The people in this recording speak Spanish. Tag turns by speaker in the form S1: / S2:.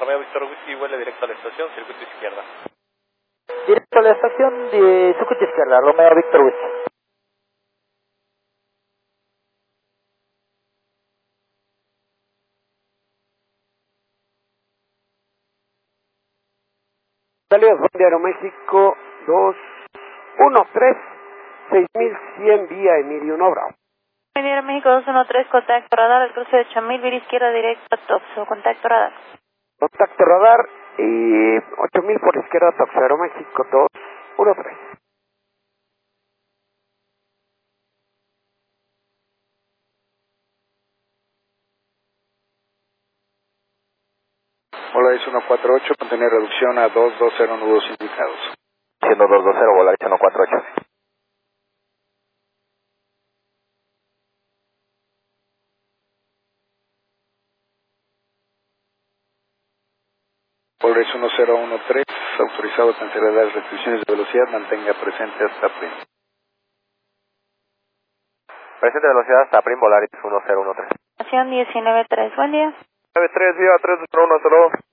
S1: Romeo Víctor Whisky, vuela directo a la estación, circuito izquierda.
S2: Directo a la estación de circuito izquierda, Romeo Víctor Whisky.
S3: Saludos, buen día, Aeroméxico 213, 6100 vía Emilio Nobra.
S4: Buen día, Aeroméxico 213, contacto radar, el cruce de Chamil, vía izquierda directo a Toxo, contacto radar.
S3: Contacto radar y 8000 por izquierda, Toxo, Aeroméxico 213.
S5: Volaris 148, contener reducción a 220 nudos indicados.
S2: Siendo 220, Volaris 148.
S5: Volaris 1013, autorizado a cancelar las restricciones de velocidad, mantenga presente hasta PRIM.
S2: Presente velocidad hasta PRIM, Volaris 1013.
S4: Estación 193, buen día.
S2: 93, vía 3010.